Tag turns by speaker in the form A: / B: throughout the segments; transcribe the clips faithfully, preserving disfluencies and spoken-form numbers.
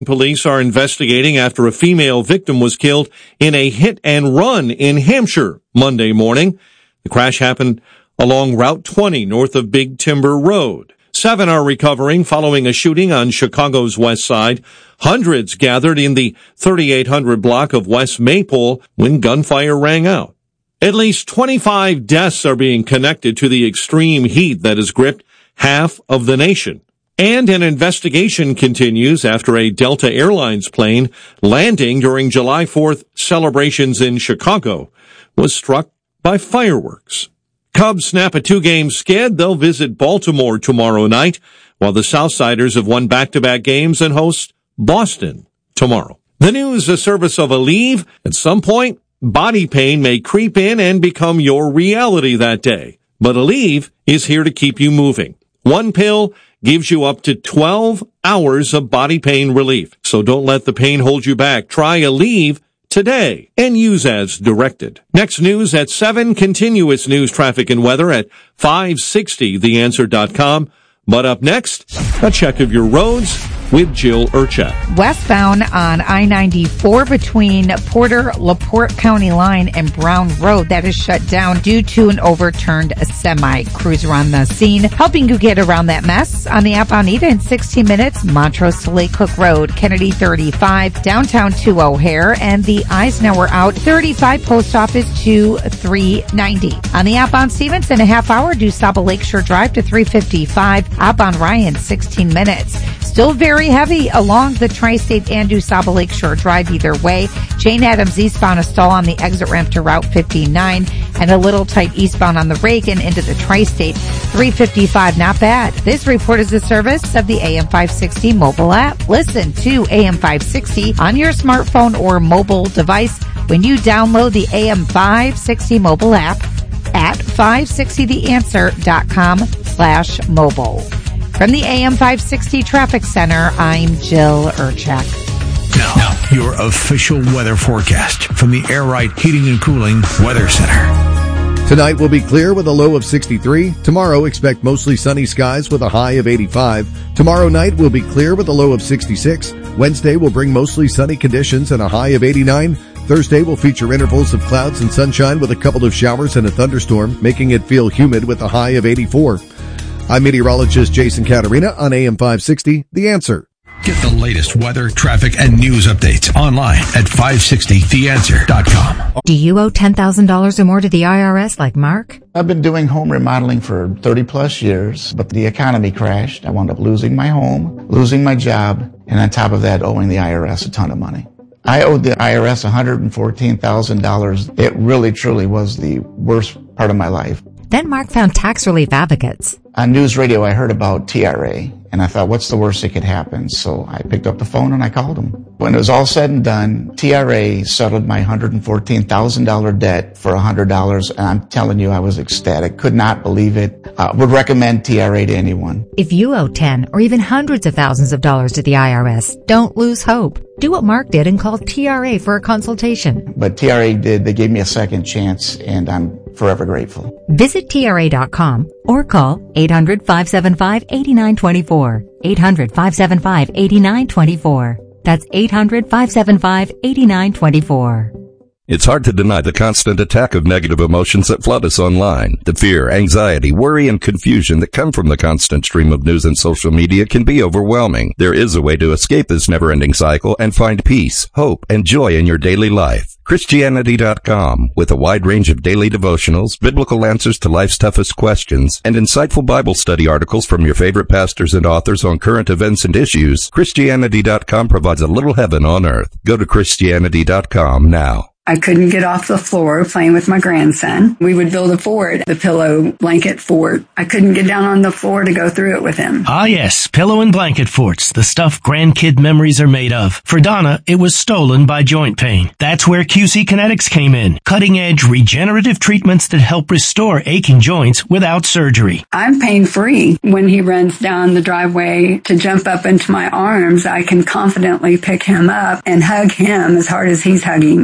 A: Police are investigating after a female victim was killed in a hit and run in Hampshire Monday morning. The crash happened along Route twenty north of Big Timber Road. Seven are recovering following a shooting on Chicago's west side. Hundreds gathered in the thirty-eight hundred block of West Maple when gunfire rang out. At least twenty-five deaths are being connected to the extreme heat that has gripped half of the nation. And an investigation continues after a Delta Airlines plane landing during July fourth celebrations in Chicago was struck by fireworks. Cubs snap a two-game skid. They'll visit Baltimore tomorrow night, while the Southsiders have won back-to-back games and host Boston tomorrow. The news, a service of Aleve. At some point, body pain may creep in and become your reality that day. But Aleve is here to keep you moving. One pill gives you up to twelve hours of body pain relief. So don't let the pain hold you back. Try Aleve today and use as directed. Next news at seven, continuous news, traffic, and weather at five sixty the answer dot com. But up next, a check of your roads with Jill Urchak.
B: Westbound on I ninety-four between Porter, LaPorte County line and Brown Road, that is shut down due to an overturned semi. Cruiser on the scene, helping you get around that mess on the app Oneida in sixteen minutes. Montrose to Lake Cook Road, Kennedy thirty-five, downtown to O'Hare, and the Eisenhower out thirty-five post office to three ninety. On the app on Stevens in a half hour, DuSable Lakeshore Drive to three fifty-five. Up on Ryan, sixteen minutes. Still very heavy along the Tri-State and DuSable Lakeshore Drive either way. Jane Addams eastbound, a stall on the exit ramp to Route fifty-nine, and a little tight eastbound on the Reagan into the Tri-State. three fifty-five, not bad. This report is a service of the A M five sixty mobile app. Listen to A M five sixty on your smartphone or mobile device when you download the A M five sixty mobile app at five sixty the answer dot com slash mobile. From the A M five sixty Traffic Center, I'm Jill Urchak.
C: Now, now, your official weather forecast from the Air Right Heating and Cooling Weather Center.
D: Tonight will be clear with a low of sixty-three. Tomorrow, expect mostly sunny skies with a high of eighty-five. Tomorrow night will be clear with a low of sixty-six. Wednesday will bring mostly sunny conditions and a high of eighty-nine. Thursday will feature intervals of clouds and sunshine with a couple of showers and a thunderstorm, making it feel humid with a high of eighty-four. I'm meteorologist Jason Caterina on A M five sixty, The Answer.
C: Get the latest weather, traffic, and news updates online at five sixty the answer dot com.
E: Do you owe ten thousand dollars or more to the I R S like Mark?
F: I've been doing home remodeling for thirty plus years, but the economy crashed. I wound up losing my home, losing my job, and on top of that, owing the I R S a ton of money. I owed the I R S one hundred fourteen thousand dollars. It really, truly was the worst part of my life.
E: Then Mark found tax relief advocates.
F: On news radio, I heard about T R A, and I thought, what's the worst that could happen? So I picked up the phone and I called them. When it was all said and done, T R A settled my one hundred fourteen thousand dollars debt for one hundred dollars, and I'm telling you, I was ecstatic. Could not believe it. Uh, would recommend T R A to anyone.
E: If you owe ten or even hundreds of thousands of dollars to the I R S, don't lose hope. Do what Mark did and call T R A for a consultation.
F: But T R A did. They gave me a second chance, and I'm forever grateful.
E: Visit T R A dot com or call eight hundred, five seven five, eight nine two four. eight hundred, five seven five, eight nine two four. That's eight hundred, five seven five, eight nine two four.
G: It's hard to deny the constant attack of negative emotions that flood us online. The fear, anxiety, worry, and confusion that come from the constant stream of news and social media can be overwhelming. There is a way to escape this never-ending cycle and find peace, hope, and joy in your daily life. Christianity dot com, with a wide range of daily devotionals, biblical answers to life's toughest questions, and insightful Bible study articles from your favorite pastors and authors on current events and issues, Christianity dot com provides a little heaven on earth. Go to Christianity dot com now.
H: I couldn't get off the floor playing with my grandson. We would build a fort, the pillow blanket fort. I couldn't get down on the floor to go through it with him.
I: Ah, yes, pillow and blanket forts, the stuff grandkid memories are made of. For Donna, it was stolen by joint pain. That's where Q C Kinetics came in. Cutting-edge regenerative treatments that help restore aching joints without surgery.
H: I'm pain-free. When he runs down the driveway to jump up into my arms, I can confidently pick him up and hug him as hard as he's hugging me.
I: Hug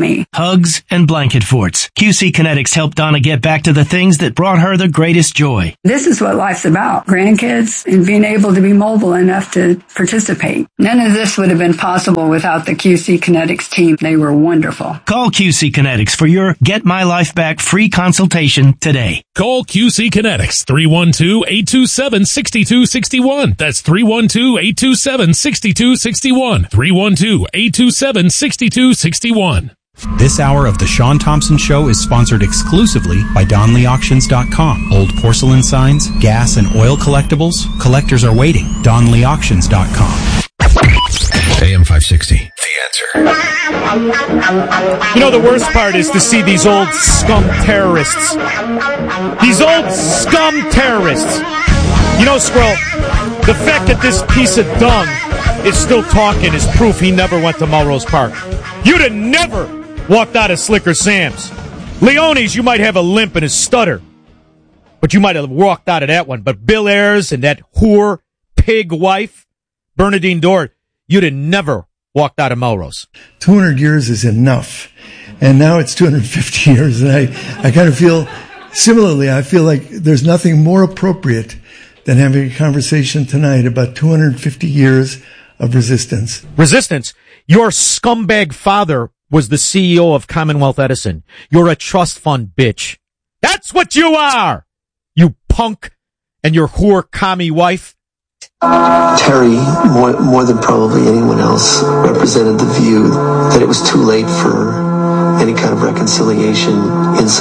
I: hugs, and blanket forts. Q C Kinetics helped Donna get back to the things that brought her the greatest joy.
H: This is what life's about. Grandkids and being able to be mobile enough to participate. None of this would have been possible without the Q C Kinetics team. They were wonderful.
I: Call Q C Kinetics for your Get My Life Back free consultation today.
J: Call Q C Kinetics, three one two, eight two seven, six two six one. That's three one two, eight two seven, six two six one. three one two, eight two seven, six two six one.
K: This hour of the Sean Thompson Show is sponsored exclusively by Donley Auctions dot com. Old porcelain signs, gas and oil collectibles. Collectors are waiting. Donley Auctions dot com.
C: A M five sixty, The Answer.
L: You know, the worst part is to see these old scum terrorists. These old scum terrorists. You know, Squirrel, the fact that this piece of dung is still talking is proof he never went to Melrose Park. You'd have never walked out of Slicker Sam's. Leone's, you might have a limp and a stutter, but you might have walked out of that one. But Bill Ayers and that whore, pig wife, Bernadine Dort, you'd have never walked out of Melrose.
M: two hundred years is enough. And now it's two hundred fifty years. And I, I kind of feel, similarly, I feel like there's nothing more appropriate than having a conversation tonight about two hundred fifty years of resistance.
L: Resistance? Your scumbag father was the C E O of Commonwealth Edison. You're a trust fund bitch. That's what you are, you punk, and your whore commie wife.
N: Terry, more, more than probably anyone else, represented the view that it was too late for any kind of reconciliation inside